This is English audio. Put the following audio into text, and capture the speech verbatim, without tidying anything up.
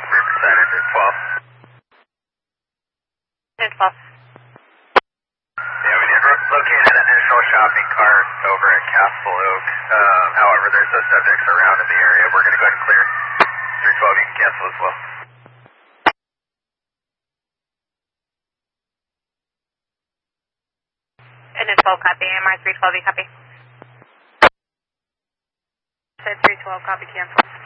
Riverside engine twelve. Engine twelve. Yeah, we did locate an initial shopping cart over at Castle Oak. Um, however, there's no subjects around in the area. We're going to go ahead and clear. three twelve, you can cancel as well. Engine twelve, copy. M R three twelve, you copy? Said three twelve, copy, cancel.